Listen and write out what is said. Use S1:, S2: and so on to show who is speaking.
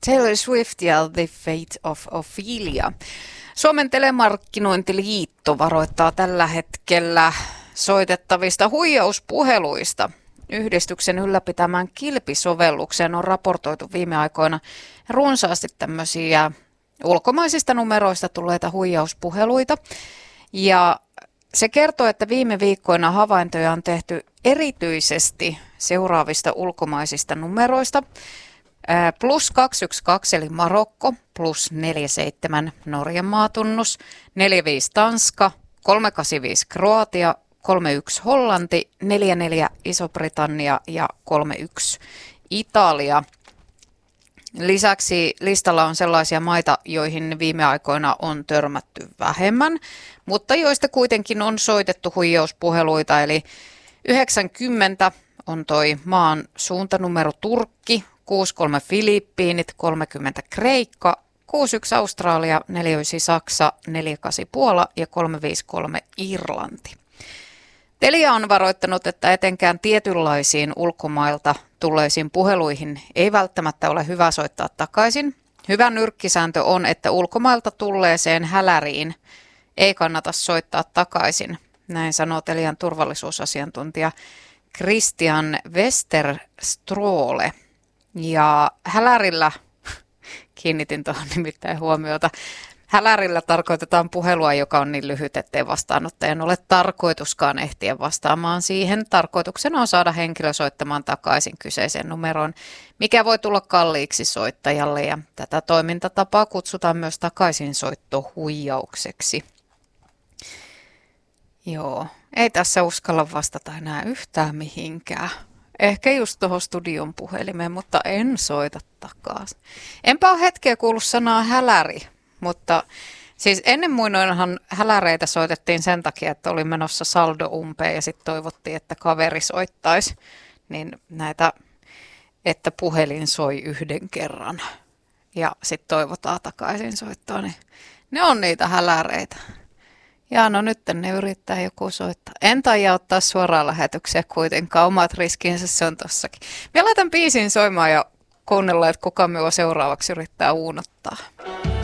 S1: Taylor Swift ja The Fate of Ophelia. Suomen telemarkkinointiliitto varoittaa tällä hetkellä soitettavista huijauspuheluista. Yhdistyksen ylläpitämään kilpisovellukseen on raportoitu viime aikoina runsaasti tämmöisiä ulkomaisista numeroista tulleita huijauspuheluita. Ja se kertoo, että viime viikkoina havaintoja on tehty erityisesti seuraavista ulkomaisista numeroista. +212 eli Marokko, +47 Norjan maatunnus, 45 Tanska, 385 Kroatia, 31 Hollanti, 44 Iso-Britannia ja 31 Italia. Lisäksi listalla on sellaisia maita, joihin viime aikoina on törmätty vähemmän, mutta joista kuitenkin on soitettu huijauspuheluita, eli 90 on toi maan suuntanumero Turkki, 63 Filippiinit, 30 Kreikka, 61 Australia, 49 Saksa, 48 Puola ja 353 Irlanti. Telia on varoittanut, että etenkään tietynlaisiin ulkomailta tulleisiin puheluihin ei välttämättä ole hyvä soittaa takaisin. Hyvä nyrkkisääntö on, että ulkomailta tulleeseen häläriin ei kannata soittaa takaisin. Näin sanoo Telian turvallisuusasiantuntija Christian Westerstråle. Ja hälärillä, kiinnitin tuohon nimittäin huomiota, hälärillä tarkoitetaan puhelua, joka on niin lyhyt, ettei vastaanottajan ole tarkoituskaan ehtiä vastaamaan siihen. Tarkoituksena on saada henkilö soittamaan takaisin kyseiseen numeroon, mikä voi tulla kalliiksi soittajalle. Ja tätä toimintatapaa kutsutaan myös takaisinsoittohuijaukseksi. Joo, ei tässä uskalla vastata enää yhtään mihinkään. Ehkä just tuohon studion puhelimeen, mutta en soita takaisin. Enpä ole hetkeä kuullut sanaa häläri, mutta siis ennen muinoinhan häläreitä soitettiin sen takia, että oli menossa saldo umpeen ja sitten toivottiin, että kaveri soittaisi. Niin näitä, että puhelin soi yhden kerran ja sitten toivotaan takaisin soittoa, niin ne on niitä häläreitä. Ja no nyt ne yrittää joku soittaa. En taida ottaa suoraan lähetyksiä kuitenkaan, omat riskinsä se on tossakin. Mä laitan biisin soimaan ja kuunnellaan, että kuka minua seuraavaksi yrittää uunottaa.